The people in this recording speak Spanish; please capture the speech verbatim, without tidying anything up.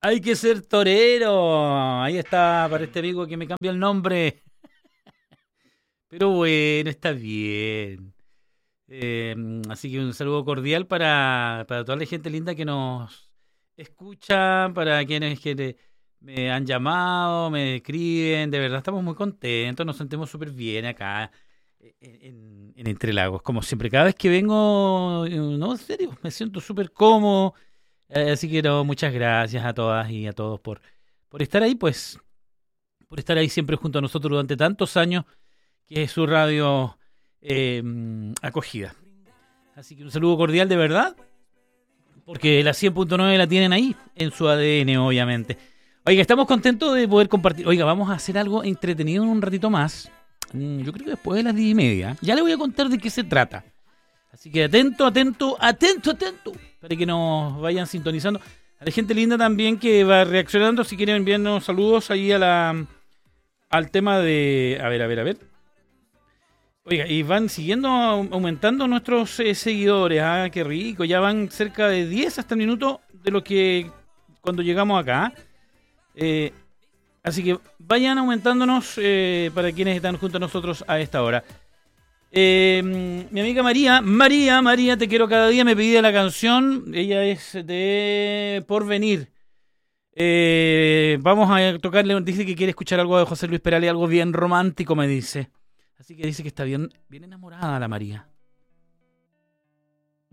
Hay que ser torero. Ahí está para este amigo que me cambió el nombre. Pero bueno, está bien. Eh, así que un saludo cordial para, para toda la gente linda que nos escucha, para quienes que me han llamado, me escriben. De verdad, estamos muy contentos, nos sentimos súper bien acá en, en, en Entre Lagos. Como siempre, cada vez que vengo, no, en serio, me siento súper cómodo. Eh, así que no, muchas gracias a todas y a todos por, por estar ahí, pues, por estar ahí siempre junto a nosotros durante tantos años, que es su radio eh, acogida. Así que un saludo cordial de verdad, porque la cien punto nueve la tienen ahí, en su A D N, obviamente. Oiga, estamos contentos de poder compartir. Oiga, vamos a hacer algo entretenido en un ratito más. Yo creo que después de las diez y media. Ya le voy a contar de qué se trata. Así que atento, atento, atento, atento, para que nos vayan sintonizando. A la gente linda también que va reaccionando, si quieren enviarnos saludos ahí a la al tema de... A ver, a ver, a ver. Oiga, y van siguiendo aumentando nuestros eh, seguidores. Ah, qué rico. Ya van cerca de diez hasta el minuto de lo que cuando llegamos acá. Eh, así que vayan aumentándonos eh, para quienes están junto a nosotros a esta hora. Eh, mi amiga María, María, María, te quiero cada día, me pedía la canción, ella es de Porvenir. Eh, vamos a tocarle, dice que quiere escuchar algo de José Luis Perales, algo bien romántico, me dice. Así que dice que está bien, bien enamorada la María.